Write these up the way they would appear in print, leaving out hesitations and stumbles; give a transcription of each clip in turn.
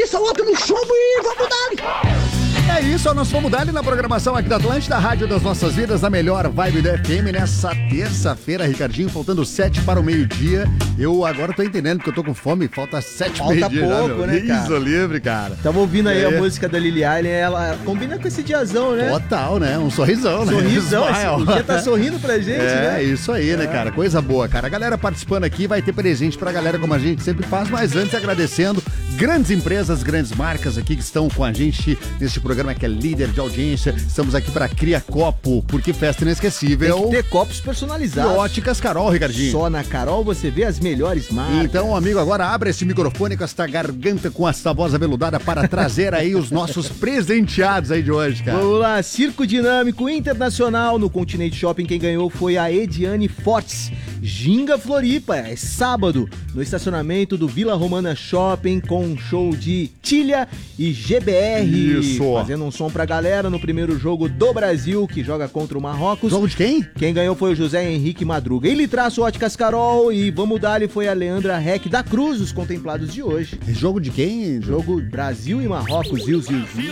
cabeça, outra no chão e vamos dar. É isso, nós vamos dar na programação aqui da Atlântida, a Rádio das Nossas Vidas, a melhor vibe da FM nessa terça-feira, Ricardinho, faltando 7 para o meio-dia. Eu agora tô entendendo porque eu tô com fome, falta 7 para o meio-dia. Falta pouco, né, cara? Isso, livre, cara. Tava ouvindo aí a música da Lily Allen, ela combina com esse diazão, né? Total, né? Um sorrisão, né? Sorrisão, o dia tá sorrindo pra gente, né? É, isso aí, né, cara? Coisa boa, cara. A galera participando aqui vai ter presente pra galera, como a gente sempre faz, mas antes agradecendo grandes empresas, grandes marcas aqui que estão com a gente neste programa que é líder de audiência. Estamos aqui para Cria Copo, porque festa inesquecível. Tem que ter copos personalizados. E Óticas Carol, Ricardinho. Só na Carol você vê as melhores marcas. Então, amigo, agora abre esse microfone com esta garganta, com esta voz aveludada para trazer aí os nossos presenteados aí de hoje, cara. Vamos lá, Circo Dinâmico Internacional no Continente Shopping. Quem ganhou foi a Ediane Fortes. Ginga Floripa, é sábado, no estacionamento do Vila Romana Shopping, com um show de Tilha e GBR. Isso. Fazendo um som pra galera no primeiro jogo do Brasil, que joga contra o Marrocos. Jogo de quem? Quem ganhou foi o José Henrique Madruga. Ele traço Óticas Carol e vamos dar-lhe foi a Leandra Reck da Cruz, os contemplados de hoje. Jogo de quem? Jogo Brasil e Marrocos, Zil.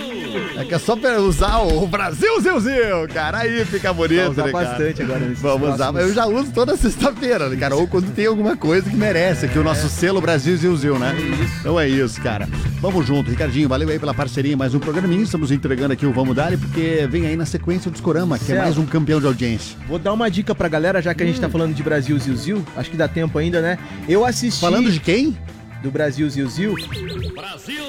É que é só pra usar o Brasil, Zil, cara. Aí fica bonito, usar né, cara? bastante agora nesses Vamos usar, mas eu já uso toda sexta-feira, né, cara? Ou quando tem alguma coisa que merece, aqui o nosso selo Brasil, Zil, né? Então é isso, cara. Vamos junto, Ricardinho, valeu aí pela parceria, mais um programinha, estamos entregando aqui o Vamos Dali, porque vem aí na sequência o Discorama, que é mais um campeão de audiência. Vou dar uma dica pra galera, já que a gente tá falando de Brasil, Zil, acho que dá tempo ainda, né? Eu assisti... Falando de quem? Do Brasil, Zil. Brasil!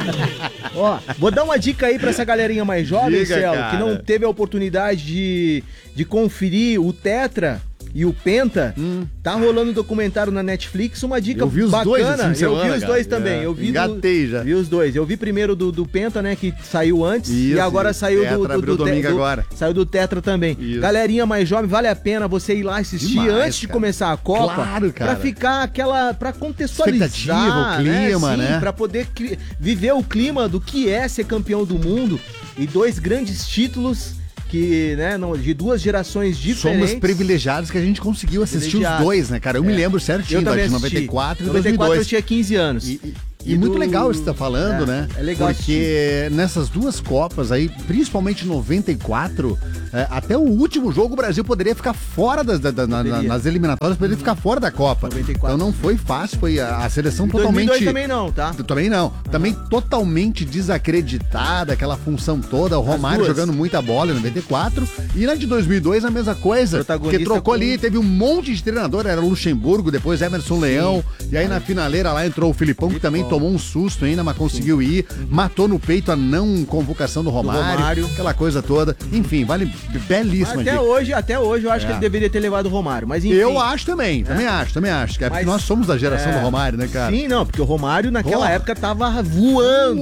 Ó, vou dar uma dica aí pra essa galerinha mais jovem, Celo, que não teve a oportunidade de conferir o Tetra e o Penta. Tá rolando um documentário na Netflix, uma dica eu vi os bacana. Dois esse semana, eu vi os dois cara. também. Eu vi Engatei já. Vi os dois. Eu vi primeiro do Penta, né, que saiu antes. Isso, e agora saiu do domingo agora. Saiu do Tetra também. Isso. Galerinha mais jovem, vale a pena você ir lá assistir demais, antes de começar a Copa. Claro, cara. Pra ficar pra contextualizar. Expectativa, o clima, né? Pra poder viver o clima do que é ser campeão do mundo. E 2 grandes títulos que, né, de 2 gerações diferentes. Somos privilegiados que a gente conseguiu assistir os dois, né, cara? Eu me lembro certinho, de 94 e 2002. Eu tinha 15 anos. E muito legal isso que você tá falando, né? É legal. Porque nessas 2 Copas aí, principalmente 94, até o último jogo o Brasil poderia ficar fora nas eliminatórias, poderia ficar fora da Copa. 94. Então não foi fácil, foi a seleção Em totalmente... 2002 também não, tá? Também não. Também totalmente desacreditada, aquela função toda, o Romário jogando muita bola em 94. E na de 2002 a mesma coisa, porque trocou ali, teve um monte de treinador, era Luxemburgo, depois Emerson Leão, e aí na finaleira lá entrou o Filipão, que também tomou um susto ainda, mas conseguiu ir, matou no peito a não convocação do Romário, aquela coisa toda. Enfim, vale belíssima. Até hoje eu acho que ele deveria ter levado o Romário, mas enfim. Eu acho também acho. Que porque nós somos da geração do Romário, né, cara? Sim, não, porque o Romário naquela época tava voando.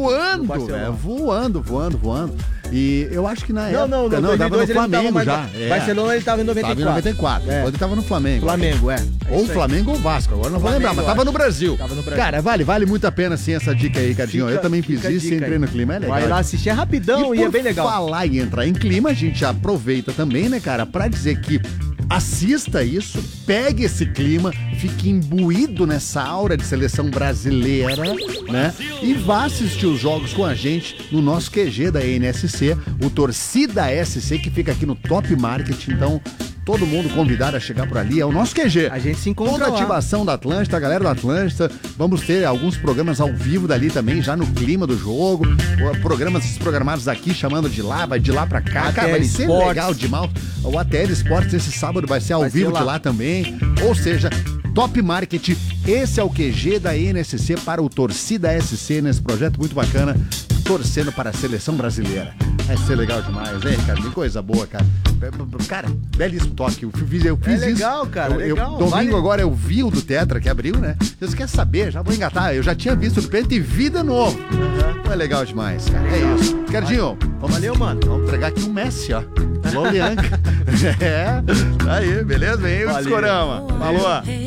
Voando. E eu acho que na época... Não, tava no Flamengo já. Barcelona ele tava em 94. Tava em 94, depois ele tava no Flamengo. Ou Flamengo ou Vasco, agora não vou lembrar, mas tava no Brasil. Cara, vale muito a pena sim essa dica aí, Ricardinho. Eu também fiz isso e entrei no clima, é legal. Vai lá assistir, é rapidão e é bem legal. Falar e entrar em clima, a gente aproveita também, né, cara, pra dizer que assista isso, pegue esse clima, fique imbuído nessa aura de seleção brasileira, né? E vá assistir os jogos com a gente no nosso QG da NSC, o Torcida SC, que fica aqui no Top Market. Então, todo mundo convidado a chegar por ali, é o nosso QG. A gente se encontra toda a lá. ativação da Atlântida, a galera da Atlântida. Vamos ter alguns programas ao vivo dali também, já no clima do jogo. Programas programados aqui, chamando de lá, vai de lá pra cá. Cara, vai ser legal demais. O ATL Esportes esse sábado vai ser ao vivo de lá também. Ou seja, Top Market, esse é o QG da NSC para o Torcida SC nesse projeto muito bacana, torcendo para a seleção brasileira. Vai ser legal demais, hein, cara? Que coisa boa, cara. Cara, belíssimo toque. Eu fiz legal, isso. Cara, legal. Domingo agora eu vi o do Tetra que abriu, né? Você quer saber? Já vou engatar. Eu já tinha visto o do Penta e vi de novo. É legal demais, cara. É isso. Ricardinho, valeu, mano. Vamos entregar aqui um Messi, ó. Lolianca. Tá aí, beleza? Vem o Discorama. Falou.